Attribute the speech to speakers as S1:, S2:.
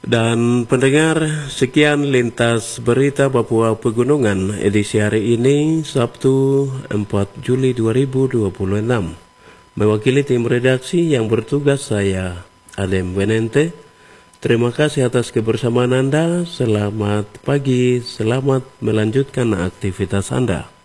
S1: Dan pendengar, sekian lintas berita Papua Pegunungan edisi hari ini, Sabtu 4 Juli 2026. Mewakili tim redaksi yang bertugas saya, Adem Benente. Terima kasih atas kebersamaan Anda. Selamat pagi, selamat melanjutkan aktivitas Anda.